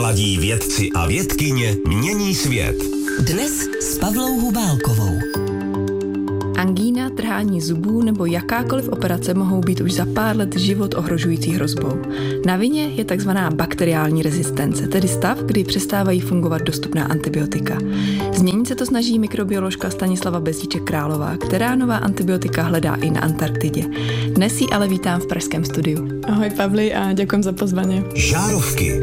Mladí vědci a vědkyně mění svět. Dnes s Pavlou Hubálkovou. Angína, trhání zubů nebo jakákoliv operace mohou být už za pár let život ohrožující hrozbou. Na vině je takzvaná bakteriální rezistence, tedy stav, kdy přestávají fungovat dostupná antibiotika. Změnit se to snaží mikrobioložka Stanislava Bezdíček-Králová, která nová antibiotika hledá i na Antarktidě. Dnes ji ale vítám v pražském studiu. Ahoj Pavli a ďakujem za pozvanie. Žárovky.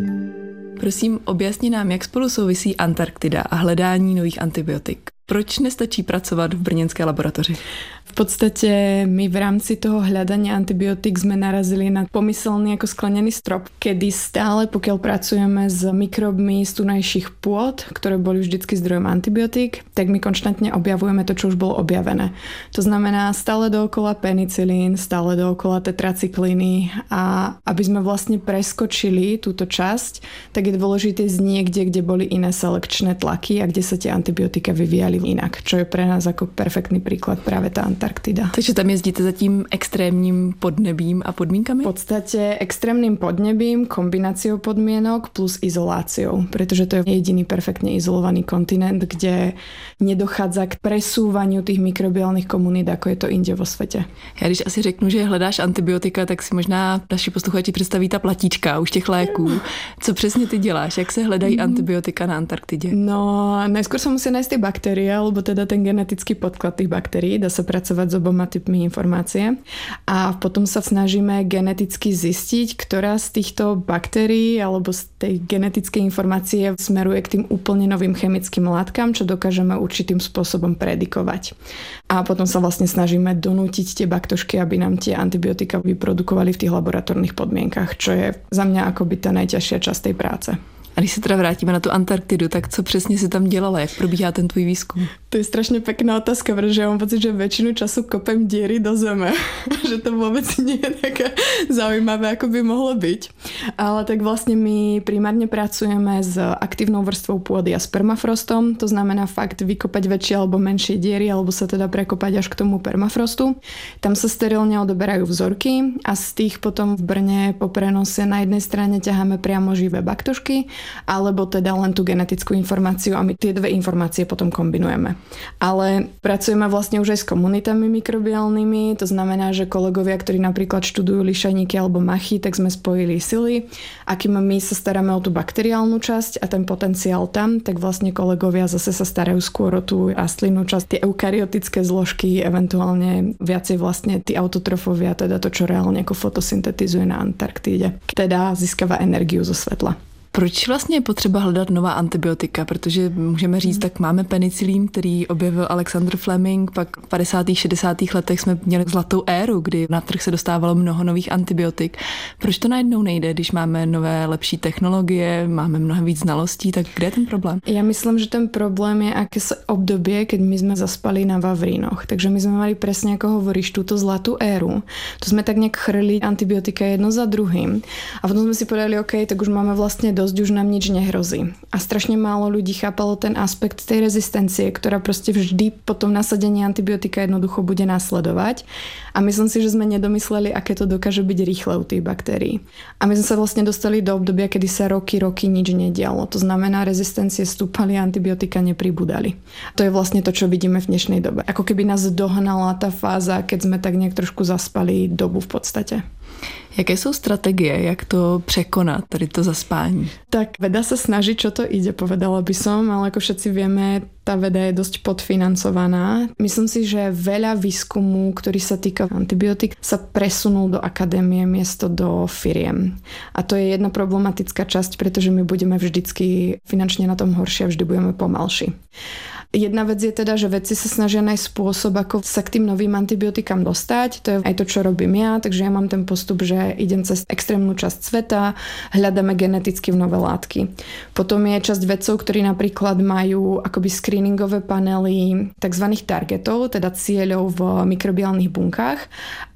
Prosím, objasni nám, jak spolu souvisí Antarktida a hledání nových antibiotik. Proč nestačí pracovat v brněnské laboratoři? V podstate my v rámci toho hľadania antibiotík sme narazili na pomyselný ako sklenený strop, kedy stále, pokiaľ pracujeme s mikrobmi z tunajších pôd, ktoré boli vždycky zdrojom antibiotík, tak my konštantne objavujeme to, čo už bolo objavené. To znamená stále dookola penicilín, stále dookola tetracyklíny, a aby sme vlastne preskočili túto časť, tak je dôležité z niekde, kde boli iné selekčné tlaky a kde sa tie antibiotika vyvíjali inak, čo je pre nás ako perfektný príklad práve tá Antarktida. Takže tam jezdíte za tím extrémním podnebím a podmínkami? V podstate extrémnym podnebím, kombináciou podmienok plus izoláciou, pretože to je jediný perfektne izolovaný kontinent, kde nedochádza k presúvaniu tých mikrobiálnych komunít, ako je to inde vo svete. Já když asi řeknu, že hledáš antibiotika, tak si možná naši posluchači představí ta platíčka už těch léků. Co přesně ty děláš? Jak se hledají antibiotika na Antarktidě? No, najskôr sa musia nájsť tie baktérie, alebo teda ten genetický podklad tých baktérií. Dá sa pracovať s oboma typmi informácie. A potom sa snažíme geneticky zistiť, ktorá z týchto baktérií alebo z tej genetickej informácie smeruje k tým úplne novým chemickým látkam, čo dokážeme určitým spôsobom predikovať. A potom sa vlastne snažíme donútiť tie baktošky, aby nám tie antibiotika vyprodukovali v tých laboratórnych podmienkach, čo je za mňa akoby tá najťažšia časť tej práce. A když se teda vrátíme na tu Antarktidu, tak co přesně si tam dělala? Jak probíhá ten tvůj výzkum? To je strašne pekná otázka, pretože ja mám pocit, že väčšinu času kopem diery do zeme. Že to vôbec nie je také zaujímavé, ako by mohlo byť. Ale tak vlastne my primárne pracujeme s aktívnou vrstvou pôdy a s permafrostom. To znamená fakt vykopať väčšie alebo menšie diery, alebo sa teda prekopať až k tomu permafrostu. Tam sa sterilne odoberajú vzorky a z tých potom v Brne po prenose na jednej strane ťaháme priamo živé baktošky, alebo teda len tú genetickú informáciu a my tie dve informácie potom kombinujeme. Ale pracujeme vlastne už aj s komunitami mikrobiálnymi, to znamená, že kolegovia, ktorí napríklad študujú lišajníky alebo machy, tak sme spojili sily. A kým my sa staráme o tú bakteriálnu časť a ten potenciál tam, tak vlastne kolegovia zase sa starajú skôr o tú rastlinnú časť, tie eukaryotické zložky, eventuálne viacej vlastne tí autotrofovia, teda to, čo reálne ako fotosyntetizuje na Antarktíde. Teda získava energiu zo svetla. Proč vlastně je potřeba hledat nová antibiotika? Protože můžeme říct, tak máme penicilín, který objevil Alexander Fleming, pak v 50. 60. letech jsme měli zlatou éru, kdy na trh se dostávalo mnoho nových antibiotik. Proč to najednou nejde, když máme nové, lepší technologie, máme mnohem víc znalostí, tak kde je ten problém? Ja myslím, že ten problém je akési obdobie, keď my sme zaspali na Vavrínoch. Takže my sme mali presne, ako hovoríš, túto zlatú éru. To sme tak nejak chrli antibiotika jedno za druhým. A potom sme si povedali, OK, tak už máme vlastne dosť, už nám nič nehrozí. A strašne málo ľudí chápalo ten aspekt tej rezistencie, ktorá proste vždy po tom nasadení antibiotika jednoducho bude nasledovať. A myslím si, že sme nedomysleli, aké to dokáže byť rýchle u tých baktérií. A my sme sa vlastne dostali do obdobia, kedy sa roky nič nedialo. To znamená, rezistencie stúpali a antibiotika nepribúdali. To je vlastne to, čo vidíme v dnešnej dobe. Ako keby nás dohnala tá fáza, keď sme tak nejak trošku zaspali dobu v podstate. Jaké jsou strategie, jak to překonat, tady to zaspání? Tak veda sa snaží, čo to ide, povedala by som, ale ako všetci vieme, tá veda je dosť podfinancovaná. Myslím si, že veľa výskumu, ktorý sa týka antibiotík, sa presunul do akadémie miesto do firiem. A to je jedna problematická časť, pretože my budeme vždycky finančne na tom horšie a vždy budeme pomalší. Jedna vec je teda, že vedci sa snažia nájsť spôsob, ako sa k tým novým antibiotikám dostať. To je aj to, čo robím ja, takže ja mám ten postup, že idem cez extrémnu časť sveta, hľadáme geneticky v nové látky. Potom je časť vedcov, ktorí napríklad majú akoby screeningové panely tzv. Targetov, teda cieľov v mikrobiálnych bunkách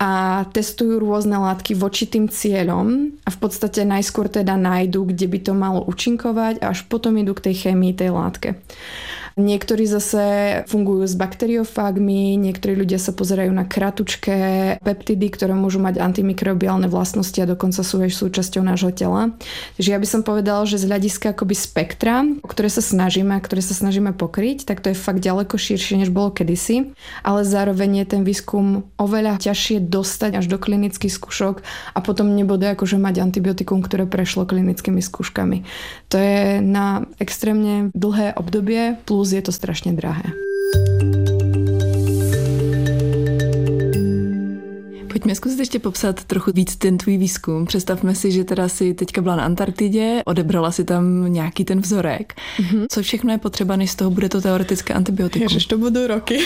a testujú rôzne látky voči tým cieľom a v podstate najskôr teda nájdu, kde by to malo účinkovať a až potom idú k tej chémii tej látke. Niektorí zase fungujú s bakteriofágmi, niektorí ľudia sa pozerajú na kratučké peptidy, ktoré môžu mať antimikrobiálne vlastnosti a dokonca sú aj súčasťou nášho tela. Takže ja by som povedala, že z hľadiska akoby spektra, ktoré sa snažíme pokryť, tak to je fakt ďaleko širšie, než bolo kedysi, ale zároveň je ten výskum oveľa ťažšie dostať až do klinických skúšok a potom nebude akože mať antibiotikum, ktoré prešlo klinickými skúškami. To je na extrémne dlhé obdobie, plus je to strašne drahé. Pojďme zkusit ještě popsat trochu víc ten tvůj výzkum. Představme si, že teda si teďka byla na Antarktidě, odebrala si tam nějaký ten vzorek. Co všechno je potřeba, než z toho bude to teoretické antibiotikum? Ježiš, to budú roky.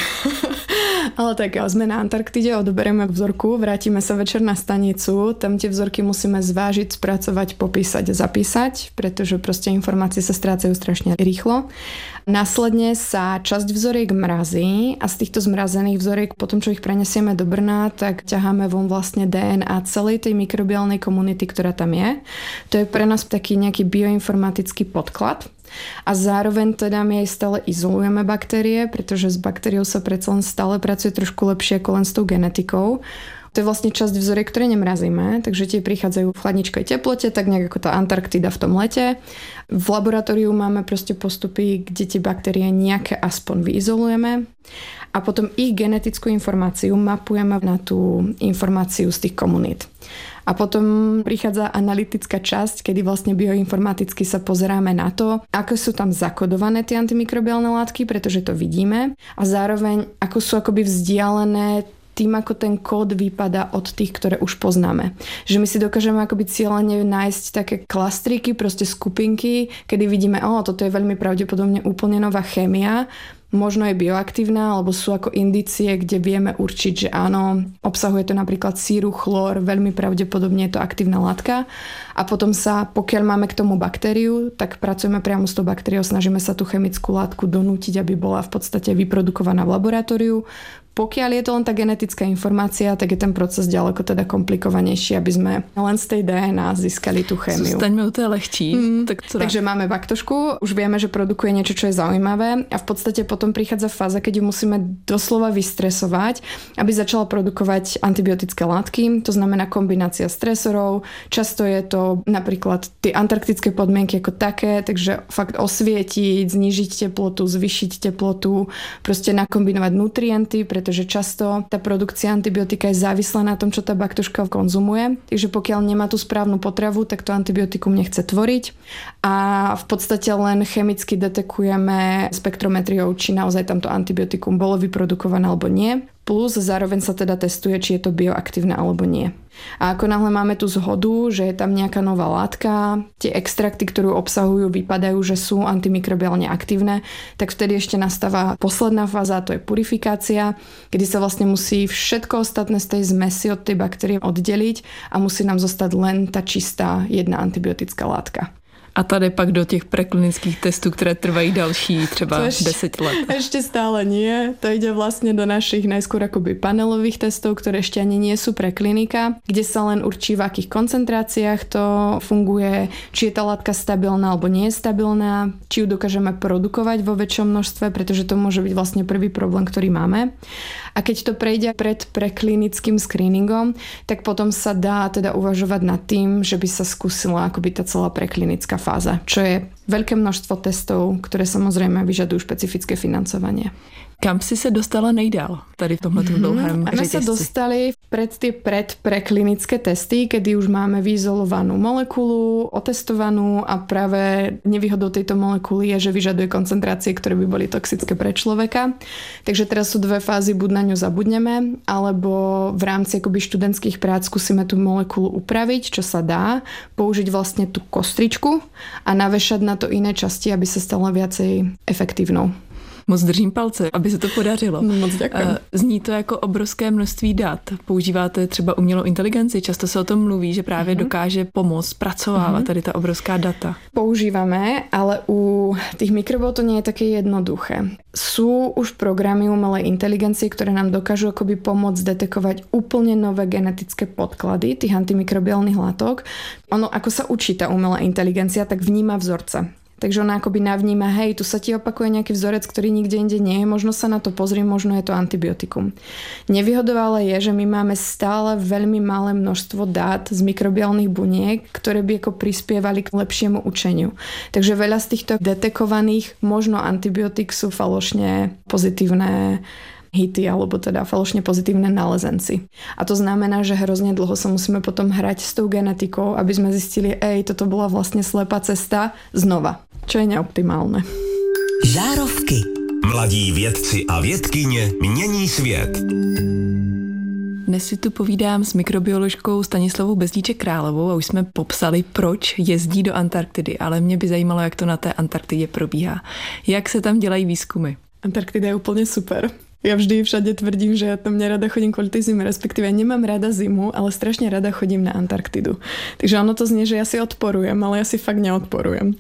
Ale tak, sme na Antarktide, odoberieme vzorku, vrátime sa večer na stanicu, tam tie vzorky musíme zvážiť, spracovať, popísať, zapísať, pretože proste informácie sa strácajú strašne rýchlo. Následne sa časť vzoriek mrazí a z týchto zmrazených vzoriek, potom čo ich prenesieme do Brna, tak ťaháme von vlastne DNA celej tej mikrobiálnej komunity, ktorá tam je. To je pre nás taký nejaký bioinformatický podklad. A zároveň teda my aj stále izolujeme baktérie, pretože s baktériou sa predsa len stále pracuje trošku lepšie ako len s tou genetikou. To je vlastne časť vzoriek, ktoré nemrazíme, takže tie prichádzajú v chladničkej teplote, tak nejak ako tá Antarktida v tom lete. V laboratóriu máme proste postupy, kde tie baktérie nejaké aspoň vyizolujeme a potom ich genetickú informáciu mapujeme na tú informáciu z tých komunít. A potom prichádza analytická časť, kedy vlastne bioinformaticky sa pozeráme na to, ako sú tam zakodované tie antimikrobiálne látky, pretože to vidíme a zároveň ako sú akoby vzdialené tým, ako ten kód vypadá od tých, ktoré už poznáme. Že my si dokážeme akoby cieľene nájsť také klastriky, proste skupinky, kedy vidíme, toto je veľmi pravdepodobne úplne nová chémia, možno je bioaktívna, alebo sú ako indície, kde vieme určiť, že áno, obsahuje to napríklad síru, chlór, veľmi pravdepodobne je to aktívna látka. A potom sa, pokiaľ máme k tomu baktériu, tak pracujeme priamo s tou baktériou, snažíme sa tú chemickú látku donútiť, aby bola v podstate vyprodukovaná v laboratóriu. Pokiaľ je to len tá genetická informácia, tak je ten proces ďaleko teda komplikovanejší, aby sme len z tej DNA získali tú chémiu. Zostaňme u té lehčí. Takže máme baktošku, už vieme, že produkuje niečo, čo je zaujímavé a v podstate potom prichádza fáza, keď ju musíme doslova vystresovať, aby začala produkovať antibiotické látky, to znamená kombinácia stresorov. Často je to napríklad tie antarktické podmienky ako také, takže fakt osvietiť, znížiť teplotu, zvýšiť teplotu, proste nakombinovať nutrienty, pretože často tá produkcia antibiotika je závislá na tom, čo tá baktoška konzumuje. Takže pokiaľ nemá tú správnu potravu, tak to antibiotikum nechce tvoriť a v podstate len chemicky detekujeme spektrometriou, či naozaj tamto antibiotikum bolo vyprodukované alebo nie. Plus zároveň sa teda testuje, či je to bioaktívne alebo nie. A ako náhle máme tú zhodu, že je tam nejaká nová látka, tie extrakty, ktorú obsahujú, vypadajú, že sú antimikrobiálne aktívne, tak vtedy ešte nastáva posledná fáza, to je purifikácia, kedy sa vlastne musí všetko ostatné z tej zmesi od tej baktérie oddeliť a musí nám zostať len tá čistá jedna antibiotická látka. A tady pak do těch preklinických testů, které trvají další třeba 10 let. Ešte stále nie. To ide vlastne do našich najskôr akoby panelových testov, ktoré ešte ani nie sú preklinika, kde sa len určí, v akých koncentráciách to funguje, či je tá látka stabilná alebo nie je stabilná, či ju dokážeme produkovať vo väčšom množstve, pretože to môže byť vlastne prvý problém, ktorý máme. A keď to prejde pred preklinickým screeningom, tak potom sa dá teda uvažovať nad tým, že by sa skúsila akoby tá celá preklinická fáza, čo je veľké množstvo testov, ktoré samozrejme vyžadujú špecifické financovanie. Kam si se dostala nejdál tady v tomhletom dlouhém řetězci? My sa dostali pred tie predpreklinické testy, kedy už máme vyizolovanú molekulu, otestovanú a práve nevýhodou tejto molekuly je, že vyžaduje koncentrácie, ktoré by boli toxické pre človeka. Takže teraz sú dve fázy, buď na ňu zabudneme, alebo v rámci akoby študentských prác skúsime tú molekulu upraviť, čo sa dá, použiť vlastne tú kostričku a navešať na to iné časti, aby sa stala viacej efektívnou. Moc držím palce, aby se to podařilo. Moc děkuji. Zní to jako obrovské množství dat. Používáte třeba umělou inteligenci, často se o tom mluví, že právě dokáže pomoct spracovávat tady ta obrovská data. Používame, ale u tých mikrobov to nie je také jednoduché. Sú už programy umelej inteligencie, ktoré nám dokážu akoby pomôcť detekovať úplne nové genetické podklady tých antimikrobiálnych látok. Ono, ako sa učí tá umelá inteligencia, tak vníma vzorce. Takže ona akoby navníma, hej, tu sa ti opakuje nejaký vzorec, ktorý nikde inde nie je, možno sa na to pozri, možno je to antibiotikum. Nevýhodou ale je, že my máme stále veľmi malé množstvo dát z mikrobiálnych buniek, ktoré by ako prispievali k lepšiemu učeniu. Takže veľa z týchto detekovaných možno antibiotik sú falošne pozitívne hity, alebo teda falošne pozitívne nálezenci. A to znamená, že hrozne dlho sa musíme potom hrať s tou genetikou, aby sme zistili, toto bola vlastne slepá cesta znova, čo je neoptimálne. Žárovky. Mladí vědci a vědkyně mění svět. Dnes si tu povídám s mikrobioložkou Stanislavou Bezdíček-Královou a už jsme popsali, proč jezdí do Antarktidy, ale mě by zajímalo, jak to na té Antarktidě probíhá. Jak se tam dělají výzkumy? Antarktida je úplne super. Ja vždy všade tvrdím, že ja tam nerada chodím kvôli tej zime, respektíve nemám rada zimu, ale strašne rada chodím na Antarktidu. Takže ono to znie, že ja si odporujem, ale ja si fakt neodporujem.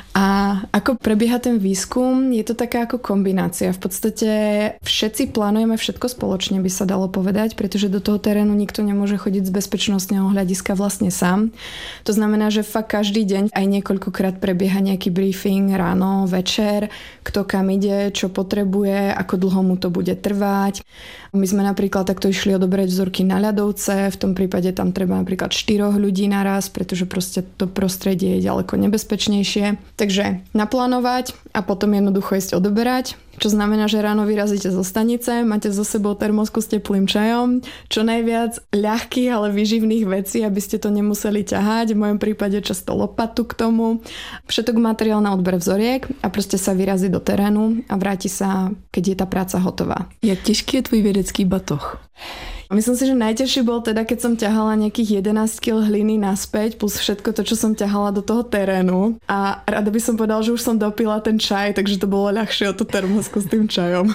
A ako prebieha ten výskum, je to taká ako kombinácia. V podstate všetci plánujeme všetko spoločne, by sa dalo povedať, pretože do toho terénu nikto nemôže chodiť z bezpečnostného hľadiska vlastne sám. To znamená, že fakt každý deň aj niekoľkokrát prebieha nejaký briefing ráno, večer, kto kam ide, čo potrebuje, ako dlho mu to bude trvať. My sme napríklad takto išli odobrať vzorky na ľadovce, v tom prípade tam treba napríklad 4 ľudí naraz, pretože proste to prostredie je ďaleko nebezpečnejšie. Takže naplánovať a potom jednoducho ísť odoberať, čo znamená, že ráno vyrazíte zo stanice, máte so sebou termosku s teplým čajom, čo najviac ľahkých, ale výživných vecí, aby ste to nemuseli ťahať, v mojom prípade často lopatu k tomu, všetok materiál na odber vzoriek a proste sa vyrazí do terénu a vráti sa, keď je tá práca hotová. Jak těžký je tvůj vědecký batoh? Myslím si, že najťažší bol teda, keď som ťahala nejakých 11 kg hliny naspäť, plus všetko to, čo som ťahala do toho terénu. A rada by som povedala, že už som dopila ten čaj, takže to bolo ľahšie o tú termosku s tým čajom.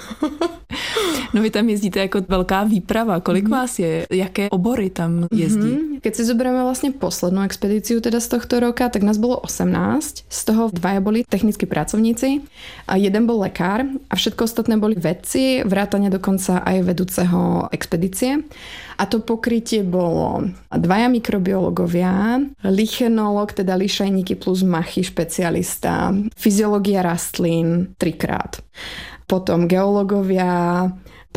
No vy tam jezdíte jako velká výprava. Kolik vás je? Jaké obory tam jezdí? Keď si zoberieme vlastne poslednú expedíciu teda z tohto roka, tak nás bolo 18. Z toho 2 boli technickí pracovníci a 1 bol lekár a všetko ostatné boli vedci, vrátane dokonca aj vedúceho expedície. A to pokrytie bolo 2 mikrobiológovia, lichenológ, teda lišajníky plus machy špecialista, fyziológia rastlín 3-krát. Potom geológovia,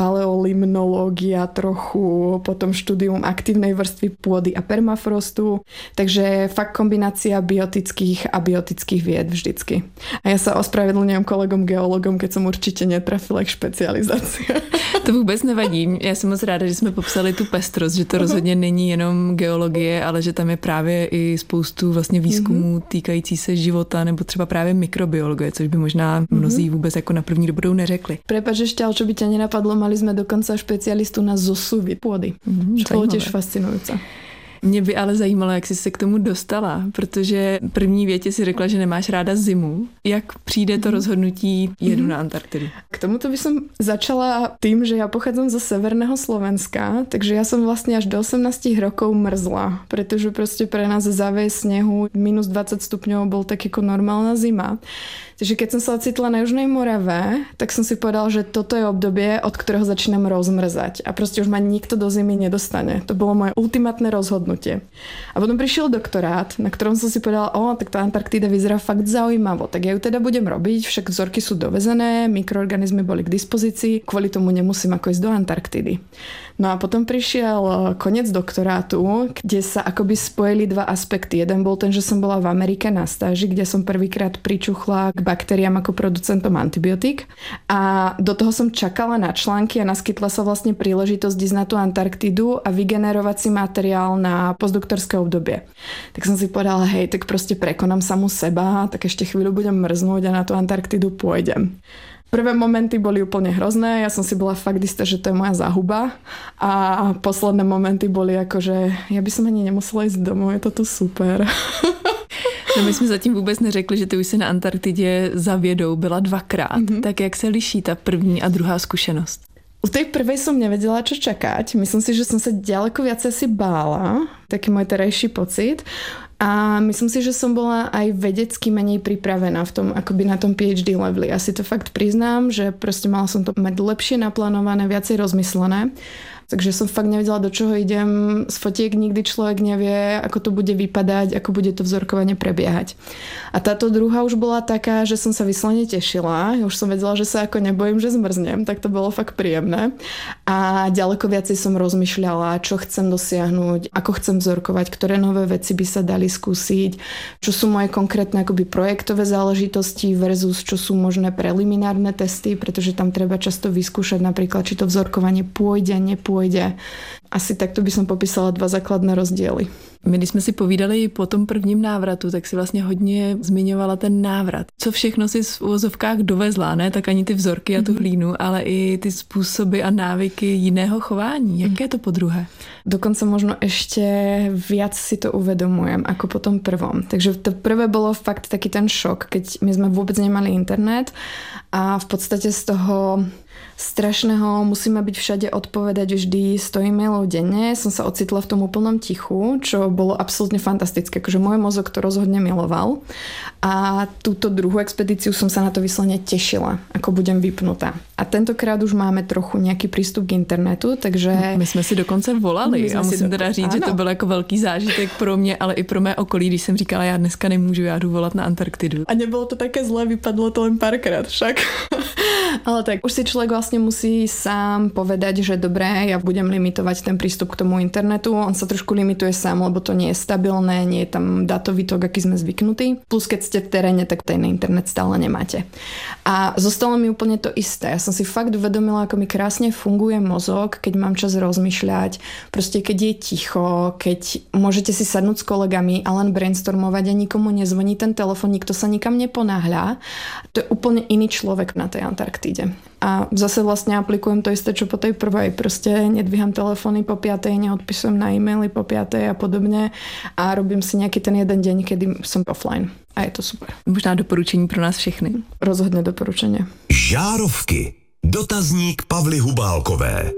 paleolimnológia trochu, potom štúdium aktívnej vrstvy pôdy a permafrostu. Takže fakt kombinácia biotických a biotických vied vždycky. A ja sa ospravedlňujem kolegom geológom, keď som určite netrafila ich špecializácia. To vůbec nevadí. Já jsem moc ráda, že jsme popsali tu pestrost, že to rozhodně není jenom geologie, ale že tam je právě i spoustu vlastně výzkumů týkající se života nebo třeba právě mikrobiologie, což by možná mnozí vůbec jako na první dobrou neřekli. Prepač ešte, ale čo by ťa nenapadlo, mali sme dokonca špecialistu na zosuvy pôdy. Čo bolo tiež fascinujúce. Mě by ale zajímalo, jak jsi se k tomu dostala, protože první větě si řekla, že nemáš ráda zimu. Jak přijde to rozhodnutí jedu na Antarktidu? K tomuto by som začala tým, že ja pochádzam zo severného Slovenska, takže ja som vlastne až do 18 rokov mrzla, pretože proste pre nás záves snehu minus 20 stupňov bol tak ako normálna zima. Takže keď som sa ocitla na Južnej Morave, tak som si povedala, že toto je obdobie, od ktorého začínam rozmrzať a proste už ma nikto do zimy nedostane. To bolo moje ultimátne rozhodnutie. A potom prišiel doktorát, na ktorom som si povedala, tak tá Antarktida vyzerá fakt zaujímavo, tak ja ju teda budem robiť, však vzorky sú dovezené, mikroorganizmy boli k dispozícii, kvôli tomu nemusím ako ísť do Antarktidy. No a potom prišiel koniec doktorátu, kde sa akoby spojili 2 aspekty. Jeden bol ten, že som bola v Amerike na stáži, kde som prvýkrát pričuchla k baktériám ako producentom antibiotík. A do toho som čakala na články a naskytla sa vlastne príležitosť ísť na tú Antarktidu a vygenerovať si materiál na postdoktorské obdobie. Tak som si povedala, hej, tak proste prekonám samu seba, tak ešte chvíľu budem mrznúť a na tú Antarktidu pôjdem. Prvé momenty boli úplne hrozné, ja som si bola fakt istá, že to je moja záhuba a posledné momenty boli ako, že ja by som ani nemusela ísť domov, je to tu super. No my jsme zatím vůbec neřekli, že ty už si na Antarktidě za vědou byla 2krát. Tak jak se liší ta první a druhá zkušenost? U tej prvej som nevedela, čo čakať. Myslím si, že som sa ďaleko viac asi bála. Taký môj terajší pocit. A myslím si, že som bola aj vedecky menej pripravená v tom, akoby na tom PhD leveli. Asi to fakt priznám, že proste mala som to mať lepšie naplánované, viacej rozmyslené. Takže som fakt nevedela, do čoho idem. Z fotiek nikdy človek nevie, ako to bude vypadať, ako bude to vzorkovanie prebiehať. A táto druhá už bola taká, že som sa vyslovene tešila. Ja už som vedela, že sa ako nebojím, že zmrznem, tak to bolo fakt príjemné. A ďaleko viacej som rozmýšľala, čo chcem dosiahnuť, ako chcem vzorkovať, ktoré nové veci by sa dali skúsiť, čo sú moje konkrétne akoby projektové záležitosti versus čo sú možné preliminárne testy, pretože tam treba často vyskúšať napríklad, či to vzorkovanie pôjde, nepôjde. Asi takto by som popísala 2 základné rozdiely. My, když jsme si povídali po tom prvním návratu, tak si vlastně hodně zmiňovala ten návrat. Co všechno si v uvozovkách dovezla, ne? Tak ani ty vzorky a tu hlínu, ale i ty způsoby a návyky jiného chování. Jaké je to po druhé? Dokonca možno ešte viac si to uvedomujem ako po tom prvom. Takže to prvé bolo fakt taký ten šok, keď my sme vôbec nemali internet a v podstate z toho strašného musíme byť všade odpovedať vždy 100 e-mailov denne. Som sa ocitla v tom úplnom tichu, čo bolo absolútne fantastické. Akože môj mozog to rozhodne miloval. A túto druhú expedíciu som sa na to vyslovene tešila, ako budem vypnutá. A tentokrát už máme trochu nejaký prístup k internetu, takže... My jsme si dokonce volali a musím teda říct, že to byl jako velký zážitek pro mě, ale i pro mé okolí, když jsem říkala, já dneska nemůžu, já jdu volat na Antarktidu. A nebylo to také zlé, vypadlo to len párkrát však. Ale tak už si človek vlastne musí sám povedať, že dobré, ja budem limitovať ten prístup k tomu internetu. On sa trošku limituje sám, lebo to nie je stabilné, nie je tam datový tok, aký sme zvyknutí. Plus keď ste v teréne, tak ten internet stále nemáte. A zostalo mi úplne to isté. Ja som si fakt uvedomila, ako mi krásne funguje mozog, keď mám čas rozmýšľať. Proste keď je ticho, keď môžete si sadnúť s kolegami a len brainstormovať a nikomu nezvoní ten telefon, nikto sa nikam neponáhľa. To je úplne iný človek na tej Antarktíde. A zase vlastne aplikujem to isté, čo po tej prvej. Proste nedvíham telefóny po 5, neodpisujem na e-maily po 5 a podobne a robím si nejaký ten jeden deň, kedy som offline. A je to super. Možná doporučení pro nás všechny. Rozhodne doporučenie. Žárovky. Dotazník Pavly Hubálkové.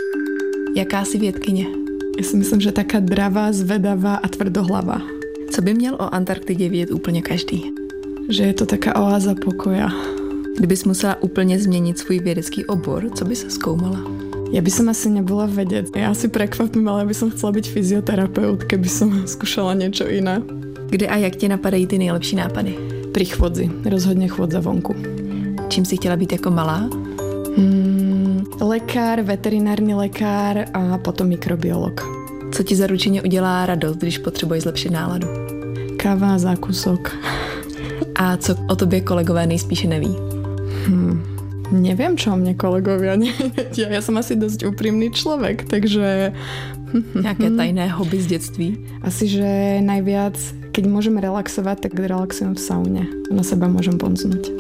Jaká si vědkyně? Ja si myslím, že taká dravá, zvedavá a tvrdohlava. Co by měl o Antarktidě vědět úplně každý? Že je to taká oáza pokoja. Kdybys musela úplně změnit svůj vědecký obor, co by se zkoumala? Ja by som asi nebola vedieť. Ja asi prekvapím, ale by som chcela byť fyzioterapeut, keby som skúšala niečo iné. Kde a jak ti napadají ty nejlepší nápady? Pri chôdzi. Rozhodne chôdza vonku. Čím si chtěla být jako malá? Lekár, veterinárny lekár a potom mikrobiolog. Co ti zaručeně udělá radost, když potřebuješ zlepšit náladu? Káva a zákusok. A co o tobě kolegové nejspíše neví? Neviem, čo o mne kolegovia nevedia. Ja som asi dosť úprimný človek, takže... Nějaké tajné hobby z dětství? Asi, že najviac, keď môžem relaxovať, tak relaxujem v saune. Na seba môžem ponznúť.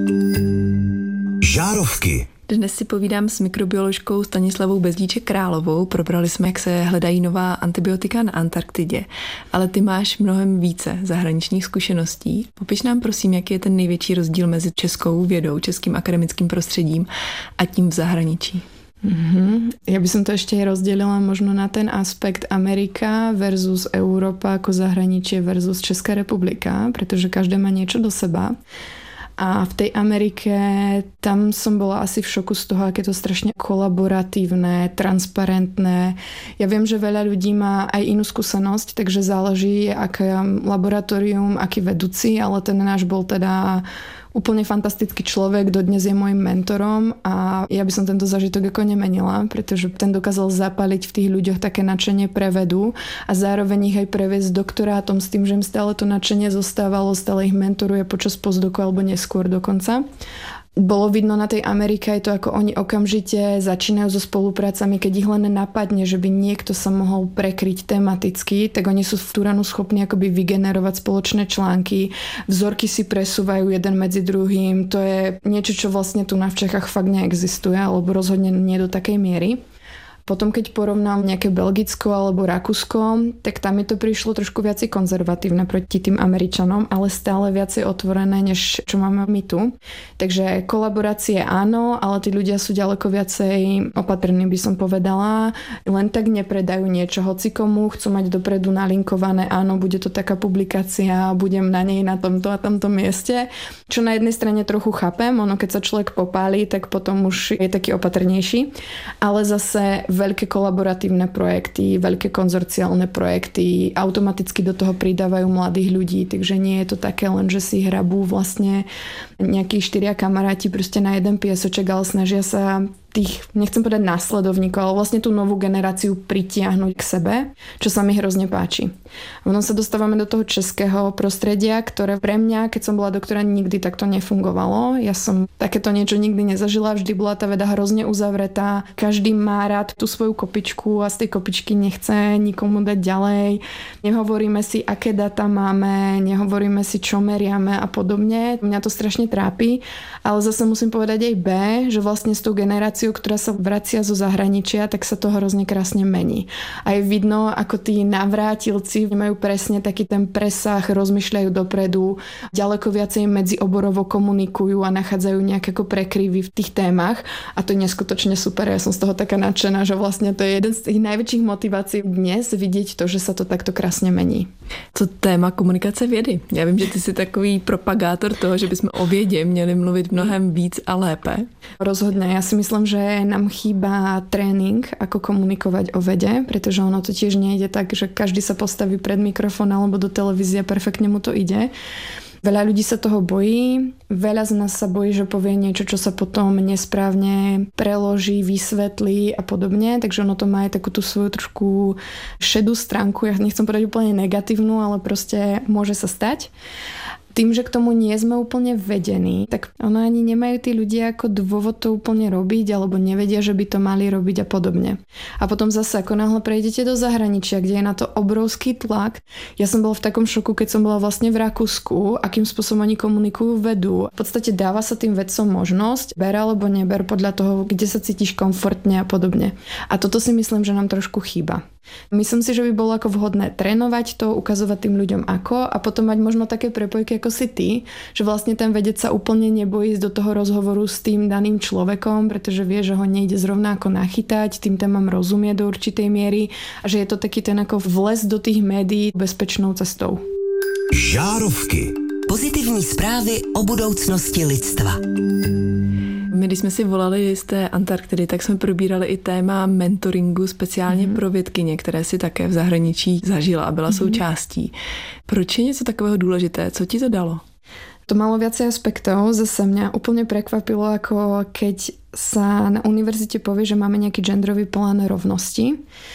Žárovky. Dnes si povídám s mikrobioložkou Stanislavou Bezdíček-Královou. Probrali jsme, jak se hledají nová antibiotika na Antarktidě. Ale ty máš mnohem více zahraničních zkušeností. Popiš nám prosím, jaký je ten největší rozdíl mezi českou vědou, českým akademickým prostředím a tím v zahraničí. Ja by som to ešte rozdelila možno na ten aspekt Amerika versus Európa ako zahraničie versus Česká republika, pretože každé má niečo do seba. A v tej Amerike tam som bola asi v šoku z toho, aké to strašne kolaboratívne, transparentné. Ja viem, že veľa ľudí má aj inú skúsenosť, takže záleží, aké laboratórium, aký vedúci, ale ten náš bol teda úplne fantastický človek, dodnes je môjim mentorom a ja by som tento zážitok ako nemenila, pretože ten dokázal zapaliť v tých ľuďoch také nadšenie pre vedu a zároveň ich aj previesť doktorátom s tým, že im stále to nadšenie zostávalo, stále ich mentoruje počas postdoku alebo neskôr dokonca. Bolo vidno na tej Amerike aj to, ako oni okamžite začínajú so spoluprácami, keď ich len napadne, že by niekto sa mohol prekryť tematicky, tak oni sú v Turanu schopní akoby vygenerovať spoločné články, vzorky si presúvajú jeden medzi druhým, to je niečo, čo vlastne tu na v Čechách fakt neexistuje, alebo rozhodne nie do takej miery. Potom, keď porovnám nejaké Belgicko alebo Rakúsko, tak tam mi to prišlo trošku viacej konzervatívne proti tým Američanom, ale stále viacej otvorené, než čo máme my tu. Takže kolaborácie áno, ale tí ľudia sú ďaleko viacej opatrní, by som povedala. Len tak nepredajú niečo hocikomu, chcú mať dopredu nalinkované, áno, bude to taká publikácia, budem na nej na tomto a tamto mieste. Čo na jednej strane trochu chápem, ono keď sa človek popálí, tak potom už je taký opatrnejší. Ale zase veľké kolaboratívne projekty, veľké konzorciálne projekty, automaticky do toho pridávajú mladých ľudí, takže nie je to také len, že si hrabú vlastne nejakí 4 kamaráti proste na jeden piesoček, ale snažia sa tých, nechcem povedať následovníkov, ale vlastne tú novú generáciu pritiahnuť k sebe, čo sa mi hrozne páči. A potom sa dostávame do toho českého prostredia, ktoré pre mňa, keď som bola doktora, nikdy takto nefungovalo. Ja som takéto niečo nikdy nezažila, vždy bola tá veda hrozne uzavretá. Každý má rád tú svoju kopičku a z tej kopičky nechce nikomu dať ďalej. Nehovoríme si, aké dáta máme, nehovoríme si, čo meriame a podobne. Mňa to strašne trápi, ale zase musím povedať aj B, že vlastne s tou generáciou, ktorá sa vracia zo zahraničia, tak sa to hrozne krásne mení. A je vidno, ako tí navrátilci majú presne taký ten presah, rozmýšľajú dopredu, ďaleko viacej medzioborovo komunikujú a nachádzajú nejaké ako prekryvy v tých témach a to je neskutočne super. Ja som z toho taká nadšená, že vlastne to je jeden z tých najväčších motivácií dnes vidieť to, že sa to takto krásne mení. Co téma komunikace vědy? Já vím, že ty jsi takový propagátor toho, že bychom o vědě měli mluvit mnohem víc a lépe. Rozhodne. Ja si myslím, že nám chýba tréning, ako komunikovať o vede, pretože ono to tiež nejde tak, že každý sa postaví pred mikrofón alebo do televízie a perfektne mu to ide. Veľa ľudí sa toho bojí, veľa z nás sa bojí, že povie niečo, čo sa potom nesprávne preloží, vysvetlí a podobne, takže ono to má aj takú tú svoju trošku šedú stránku, ja nechcem povedať úplne negatívnu, ale proste môže sa stať. Tým, že k tomu nie sme úplne vedení, tak ono ani nemajú tí ľudia ako dôvod to úplne robiť, alebo nevedia, že by to mali robiť a podobne. A potom zase, ako náhle prejdete do zahraničia, kde je na to obrovský tlak. Ja som bola v takom šoku, keď som bola vlastne v Rakúsku, akým spôsobom oni komunikujú vedu. V podstate dáva sa tým vedcom možnosť, ber alebo neber podľa toho, kde sa cítiš komfortne a podobne. A toto si myslím, že nám trošku chýba. Myslím si, že by bolo ako vhodné trénovať to, ukazovať tým ľuďom ako a potom mať možno také prepojky ako si ty, že vlastne ten vedec sa úplne nebojí ísť do toho rozhovoru s tým daným človekom, pretože vie, že ho nejde zrovna ako nachytať, tým témam rozumie do určitej miery a že je to taký ten ako vles do tých médií bezpečnou cestou. Žárovky. Pozitivní zprávy o budoucnosti lidstva. My, když jsme si volali z té Antarktidy, tak jsme probírali i téma mentoringu speciálně pro vědkyně, které si také v zahraničí zažila a byla součástí. Proč je něco takového důležité? Co ti to dalo? To malo viacej aspektov. Zase mňa úplne prekvapilo, ako keď sa na univerzite povie, že máme nejaký genderový plán rovnosti.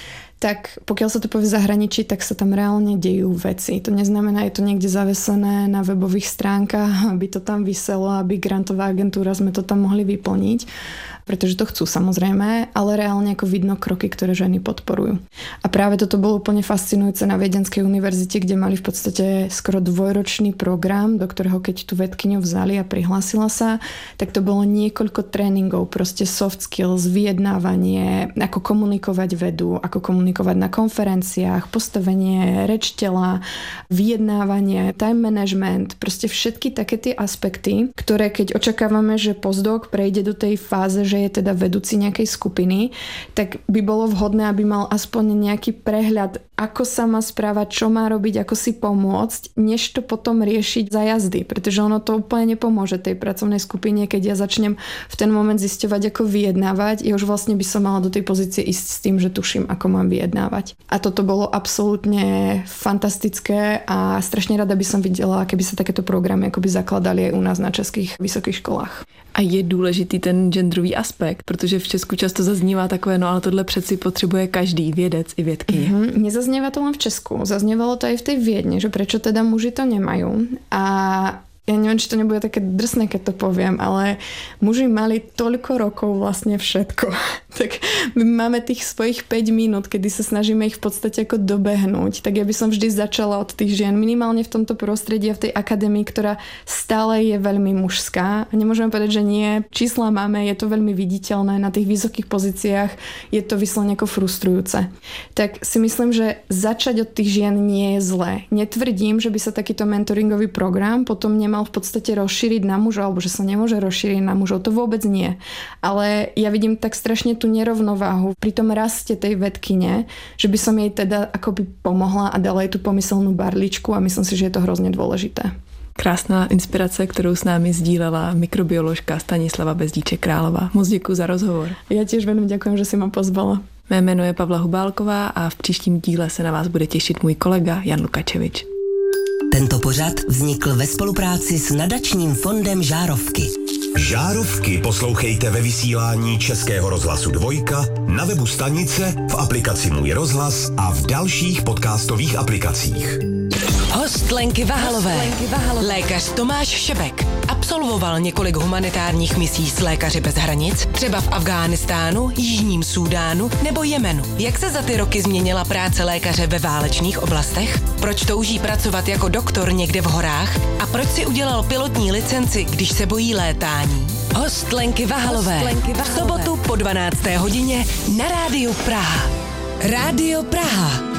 Tak pokiaľ sa to povie v zahraničí, tak sa tam reálne dejú veci. To neznamená, je to niekde zavesené na webových stránkach, aby to tam viselo, aby grantová agentúra sme to tam mohli vyplniť, pretože to chcú samozrejme, ale reálne ako vidno kroky, ktoré ženy podporujú. A práve toto bolo úplne fascinujúce na Viedenskej univerzite, kde mali v podstate skoro 2-ročný program, do ktorého keď tú vedkyňu vzali a prihlásila sa, tak to bolo niekoľko tréningov, proste soft skills, vyjednávanie, ako komunikovať vedu, ako komunikovať na konferenciách, postavenie reč tela, vyjednávanie, time management, proste všetky také tie aspekty, ktoré keď očakávame, že postdoc prejde do tej fáze, že je teda vedúci nejakej skupiny, tak by bolo vhodné, aby mal aspoň nejaký prehľad, ako sa má správať, čo má robiť, ako si pomôcť, než to potom riešiť za jazdy, pretože ono to úplne nepomôže tej pracovnej skupine, keď ja začnem v ten moment zisťovať, ako vyjednávať, ja už vlastne by som mala do tej pozície ísť s tým, že tuším, ako mám vyjednávať. A toto bolo absolútne fantastické a strašne rada by som videla, keby sa takéto programy akoby zakladali aj u nás na českých vysokých školách. A je důležitý ten genderový aspekt, protože v Česku často zaznívá takové, no ale tohle přeci potřebuje každý vědec i vědkyně. Nezaznieva to len v Česku, zaznievalo to aj v tej Viedni, že prečo teda muži to nemajú. A ja neviem, či to nebude také drsné, keď to poviem, ale muži mali toľko rokov vlastne všetko. Tak my máme tých svojich 5 minút, kedy sa snažíme ich v podstate ako dobehnúť. Tak ja by som vždy začala od tých žien, minimálne v tomto prostredí a v tej akadémii, ktorá stále je veľmi mužská. A nemôžeme povedať, že nie. Čísla máme, je to veľmi viditeľné na tých vysokých pozíciách, je to vyslovene ako frustrujúce. Tak si myslím, že začať od tých žien nie je zlé. Netvrdím, že by sa takýto mentoringový program potom mal v podstate rozšíriť na mužov, alebo že sa nemôže rozšíriť na mužov. To vôbec nie. Ale ja vidím tak strašne tú nerovnováhu pri tom raste tej vedkyne, že by som jej teda akoby pomohla a dala jej tú pomyselnú barličku a myslím si, že je to hrozne dôležité. Krásná inspirace, kterou s námi sdílela mikrobioložka Stanislava Bezdíček-Králová. Moc děkuji za rozhovor. Ja tiež veľmi ďakujem, že si ma pozvala. Mé jméno je Pavla Hubálková a v příštím díle se na vás bude těšit můj kolega Jan Lukačevič. Tento pořad vznikl ve spolupráci s nadačním fondem Žárovky. Žárovky poslouchejte ve vysílání Českého rozhlasu 2, na webu stanice, v aplikaci Můj rozhlas a v dalších podcastových aplikacích. Host Lenky Vahalové. Lékař Tomáš Šebek. Absolvoval několik humanitárních misí s Lékaři bez hranic, třeba v Afghánistánu, Jižním Súdánu nebo Jemenu. Jak se za ty roky změnila práce lékaře ve válečných oblastech? Proč touží pracovat jako doktor někde v horách? A proč si udělal pilotní licenci, když se bojí létání? Host Lenky Vahalové. V sobotu po 12. hodině na Rádiu Praha. Rádio Praha.